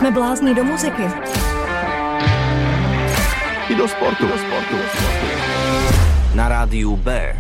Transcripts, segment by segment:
Jsme blázni do muziky. I do sportu. Na rádiu B.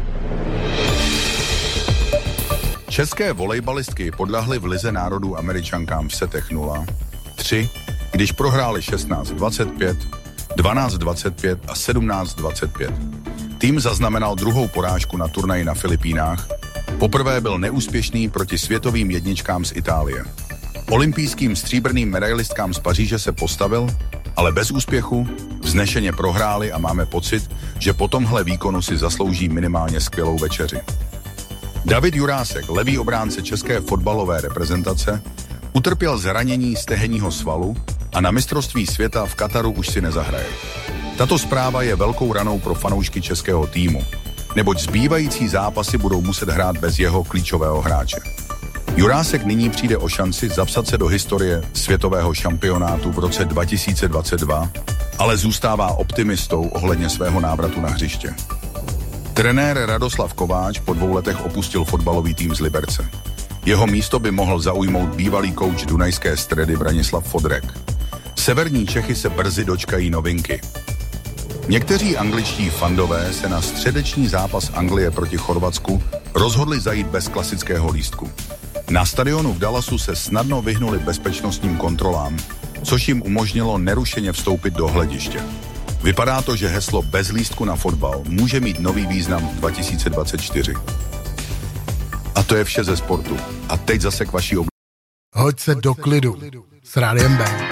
České volejbalistky podľahly v Lize národů Američankám v setech 0-3, když prohráli 16-25, 12-25 a 17-25. Tým zaznamenal druhou porážku na turnaji na Filipínách. Poprvé byl neúspěšný proti světovým jedničkám z Itálie. Olympijským stříbrným medailistkám z Paříže se postavil, ale bez úspěchu, vznešeně prohráli a máme pocit, že po tomhle výkonu si zaslouží minimálně skvělou večeři. David Jurásek, levý obránce české fotbalové reprezentace, utrpěl zranění stehenního svalu a na mistrovství světa v Kataru už si nezahraje. Tato zpráva je velkou ranou pro fanoušky českého týmu, neboť zbývající zápasy budou muset hrát bez jeho klíčového hráče. Jurásek nyní přijde o šanci zapsat se do historie světového šampionátu v roce 2022, ale zůstává optimistou ohledně svého návratu na hřiště. Trenér Radoslav Kováč po 2 letech opustil fotbalový tým z Liberce. Jeho místo by mohl zaujmout bývalý kouč dunajské Stredy Branislav Fodrek. Severní Čechy se brzy dočkají novinky. Někteří angličtí fandové se na středeční zápas Anglie proti Chorvatsku rozhodli zajít bez klasického lístku. Na stadionu v Dallasu se snadno vyhnuli bezpečnostním kontrolám, což jim umožnilo nerušeně vstoupit do hlediště. Vypadá to, že heslo bez lístku na fotbal může mít nový význam v 2024. A to je vše ze sportu. A teď zase k vaší Hoď se do klidu s Rádiem B.